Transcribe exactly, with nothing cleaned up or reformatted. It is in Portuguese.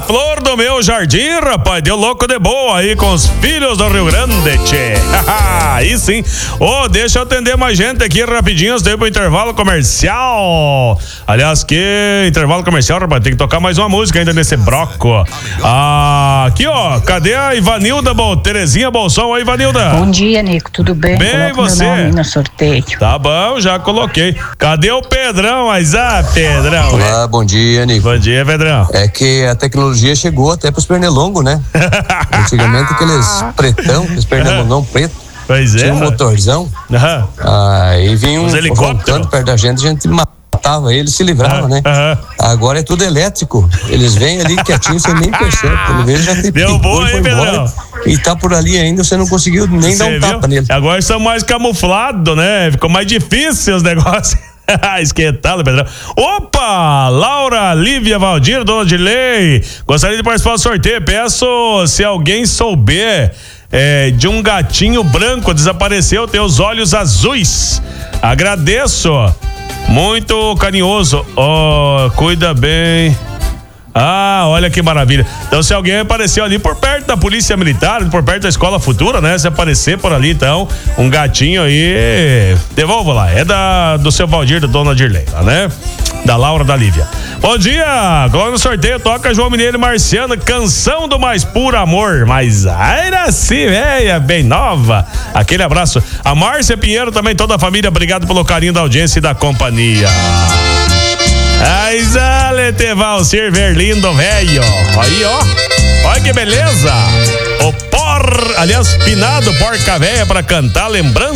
flor do meu jardim, rapaz, deu louco de boa aí com os filhos do Rio Grande, tchê. Aí sim. Ô, oh, deixa eu atender mais gente aqui rapidinho, antes de ir pro intervalo comercial. Aliás, que intervalo comercial, rapaz, tem que tocar mais uma música ainda nesse broco. Ah, aqui, ó, cadê a Ivanilda, Bo, Terezinha Bolson? Oi, Ivanilda. Bom dia, Nico, tudo bem? Bem, Coloca você? Meu nome no sorteio. Tá bom, já coloquei. Cadê o Pedrão? Mas, ah, Pedrão. Olá, bom dia, Nico. Bom dia, Pedrão. É que a tecnologia chegou até pros pernilongos, né? Antigamente aqueles pretão, aqueles pernilongão preto. Pois é. Tinha um motorzão. Aham. Aí vinha um helicópteros perto da gente, a gente matava ele, se livrava, aham, né? aham. Agora é tudo elétrico. Eles vêm ali quietinho, você nem percebe. Ele veio, já tem Deu boa aí, Pedrão. E tá por ali ainda, você não conseguiu nem Cê dar um viu? tapa nele. Agora são mais camuflados, né? Ficou mais difícil os negócios. Esquentado, Pedrão. Opa! Laura, Lívia, Valdir, dona de lei. Gostaria de participar do sorteio. Peço, se alguém souber é, de um gatinho branco desapareceu, tem os olhos azuis. Agradeço. Muito carinhoso. Oh, cuida bem. Ah, olha que maravilha. Então, se alguém apareceu ali por perto da Polícia Militar, por perto da Escola Futura, né? Se aparecer por ali, então, um gatinho aí, devolva lá. É da, do seu Valdir, da dona Dirley, lá, né? Da Laura, da Lívia. Bom dia! Agora no sorteio toca João Mineiro e Marciano, Canção do Mais Puro Amor. Mas era assim, velha, bem nova. Aquele abraço. A Márcia Pinheiro também, toda a família, obrigado pelo carinho da audiência e da companhia. Aizale Valcir Verlindo, velho. Aí, ó. Olha que beleza. O por, aliás, finado Porca Véia pra cantar lembrança